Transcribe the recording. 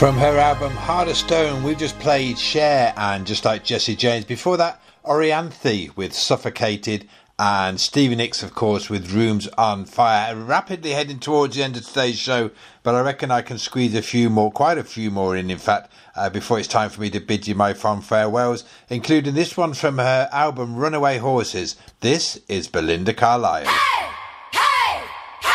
From her album Heart of Stone, we just played Cher and Just Like Jesse James. Before that, Orianthe with Suffocated, and Stevie Nicks, of course, with Rooms on Fire. Rapidly heading towards the end of today's show, but I reckon I can squeeze quite a few more in fact, before it's time for me to bid you my fond farewells, including this one from her album Runaway Horses. This is Belinda Carlisle.